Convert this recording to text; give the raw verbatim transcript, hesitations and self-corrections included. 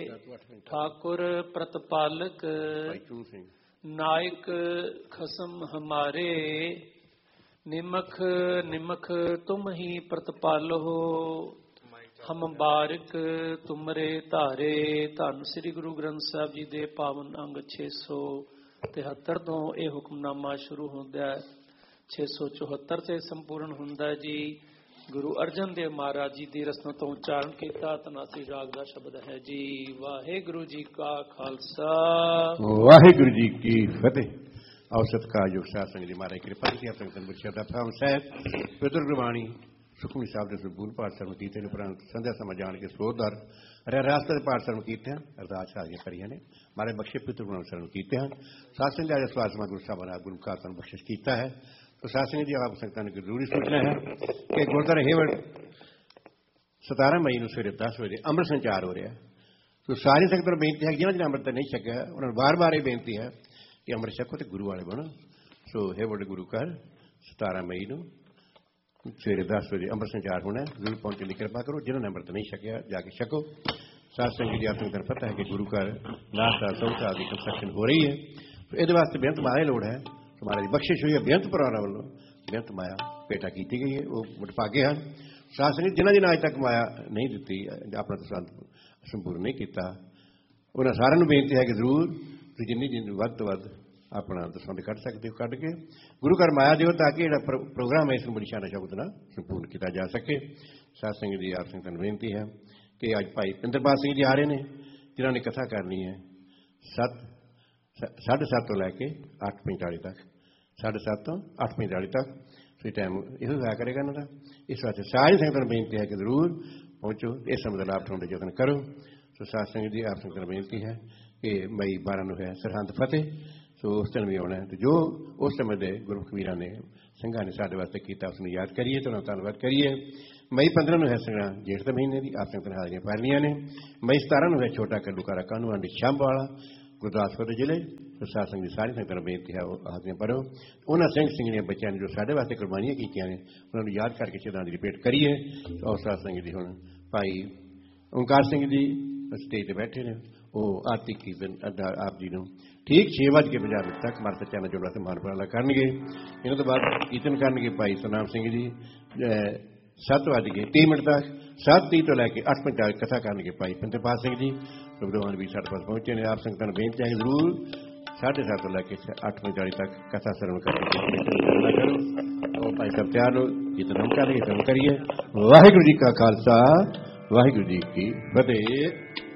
ठाकुर प्रतपालक नायक खसम हमारे, निमख निमख तुम ही प्रतिपाल हो, हम बारिक तुमरे धारे। धन श्री गुरु ग्रंथ साहब जी दे पावन अंग छे सौ तिहत्तर तो यह हुक्मनामा शुरू होंदा है, छे सौ चौहत्तर से संपूर्ण होंदा जी। गुरु अर्जन देव महाराज जी की रसना तो उच्चारण किया। तनासी राग का शब्द है जी। वाहेगुरु जी का खालसा, वाहेगुरु जी की फतेह। औसत का योग साथ संग जी महाराज कृपा की पितृ गुरबाणी सुखमनी साहब ने संपूर्ण पाठ सर्व किए उपरंत संध्या समा जान के स्रोतदार रास्ते पाठ सर्व किए हैं। अरदास हाजिर करिए ने मारे बख्शे पितृ गुरु सर्व किए हैं। सात संध्या स्वास्थ्य गुरु साहब ने गुरु का बख्शिश किया है। तो शासन जी आप संगतां की जरूरी सूचना है कि गुरुद्वारा हेवड़ सतारह मई को सवेरे दस बजे अमृत संचार हो रहा है। तो सारी संगत बेनती है जिन्होंने अमृत नहीं छकिया उन्होंने बार बार ये बेनती है कि अमृत छको तो गुरु वाले बनो। सो हेवड़ गुरु घर सतारह मई को सवेरे दस बजे अमृत संचार होना है। जरूर पहुंचने की कृपा करो। जिन्होंने अमृत नहीं छकिया जाके छको। सात संगत जी आप संगत पता है कि गुरु घर नाश्ता चौथा आदि कंस्ट्रक्शन हो रही है। तो ये वास्ते बेहद माया लोड़ है। हमारी बख्शिश हुई है बेअंत परिवारों वालों बेअंत माया भेटा की गई है। वो वटभागे हैं शासन जिन्होंने जिन्हें अज तक माया नहीं दी अपना दसांत संपूर्ण नहीं किया उन्होंने सारे बेनती है कि जरूर तुम जिन्नी जिन वध तो वध अपना दसांत कढ़ सकते हो कढ़ के गुरु घर माया दो ताकि जो प्रोग्राम है इसमें बड़ी शान शब्द ना संपूर्ण किया जा सके। सात संगत जी आप संगत बेनती है कि अज भाई इंद्रपाल सिंह जी आ रहे हैं जिन्होंने कथा करनी है सत साढ़े सत्त तो लैके अठ पैंताली तक साढ़े सत्त तो अठ पैंताली तक तो टाइम यह होया करेगा इन्हों का। इस वास्ते सारी संगत बेनती है कि जरूर पहुँचो इस समय का लाभ उठाने का यतन करो। तो सात संगत जी आप संगत बेनती है कि मई बारह को है सरहंद फतेह। तो उस दिन भी आना है। तो जो उस समय के गुरु कबीर ने संघा ने साढ़े वास्ते किया उसने याद करिए तो धन्यवाद करिए। मई पंद्रह को है संघा जेठ के महीने की आप संगत हाजिरियां भरनिया ने। मई सतारह को है छोटा कल्लूकारा कानून आंडी छंब वाला गुरदासपुर जिले। तो सात संगत जी सारी संगत बेनती है हाजिरियां भरो। उन्होंने सिंह सिंह बच्चों ने जो साढ़े वास्ते कुर्बानियां की ने उन्होंने याद करके श्रद्धांजलि भेंट करिए। और सात संगत जी हुण भाई ओंकार सिंह जी स्टेज पर बैठे ने वो आरती कीर्तन आप जी को ठीक छे बज के पंजाह मिनट तक मार सच्चा जोड़ वास्ते मान उपराला करनगे। इन्हों तो बाद कीर्तन करनगे भाई सतनाम सिंह जी सत्त बज के तीह मिनट तक सत्त तीह तो लैके अठ पंचाली कथा करनगे भाई पिंदरपाल सिंह जी। विद्वान भी साढ़े पास पहुंचे ने। आप संगतां नूं बेनती है जरूर साढ़े सत्त तो लैके अठ पंचाली तक कथा सरवण करना करो। और भाई साहब तैयार हो कीर्तन हम करिए करिए। वाहिगुरू जी का खालसा वाहिगुरू जी की फतेह।